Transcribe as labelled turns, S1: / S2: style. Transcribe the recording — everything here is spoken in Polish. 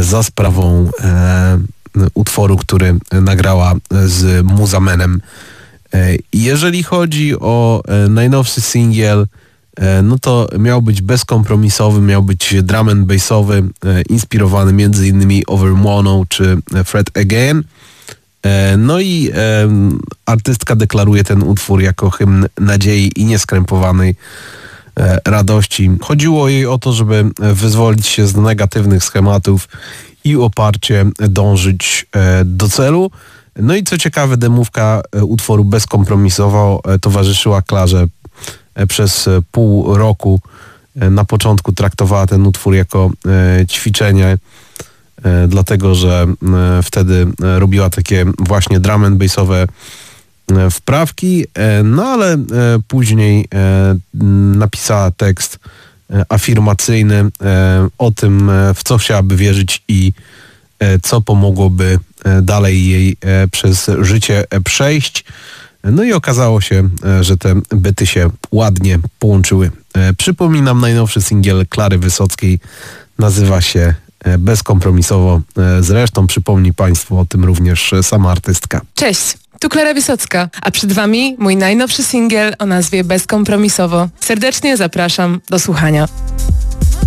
S1: za sprawą utworu, który nagrała z Muzamenem. Jeżeli chodzi o najnowszy singiel, no to miał być bezkompromisowy, miał być drum and bassowy, inspirowany m.in. Over Mono czy Fred Again. No i artystka deklaruje ten utwór jako hymn nadziei i nieskrępowanej radości. Chodziło jej o to, żeby wyzwolić się z negatywnych schematów i oparcie dążyć do celu. No i co ciekawe, demówka utworu bezkompromisowo towarzyszyła Klarze przez pół roku. Na początku traktowała ten utwór jako ćwiczenie, dlatego że wtedy robiła takie właśnie drum and bassowe wprawki, no ale później napisała tekst afirmacyjny o tym, w co chciałaby wierzyć i co pomogłoby dalej jej przez życie przejść. No i okazało się, że te byty się ładnie połączyły. Przypominam, najnowszy singiel Klary Wysockiej nazywa się Bezkompromisowo. Zresztą przypomni Państwu o tym również sama artystka.
S2: Cześć, tu Klara Wysocka, a przed Wami mój najnowszy singiel o nazwie Bezkompromisowo. Serdecznie zapraszam do słuchania.